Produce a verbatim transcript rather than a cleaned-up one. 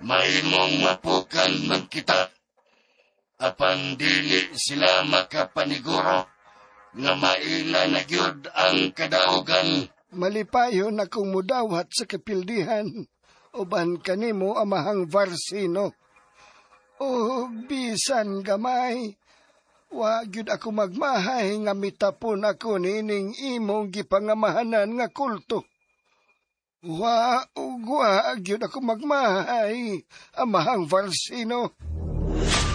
mahimong mapukan man kita. Apan dili sila makapaniguro nga maila na gyud ang kadaugan. Malipayon akong mudawat sa kapildihan, uban kanimo amahang Varsino. O bisan gamay, wa gyud ako magmahay nga mitapon ako nining imong gipangamahanan nga kulto. Wa ug wa gyud ako magmahay amahang Varsino.